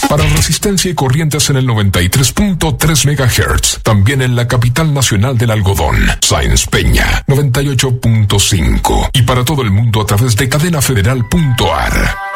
Para Resistencia y Corrientes en el 93.3 MHz. También en la capital nacional del algodón, Sáenz Peña, 98.5. Y para todo el mundo a través de cadenafederal.ar.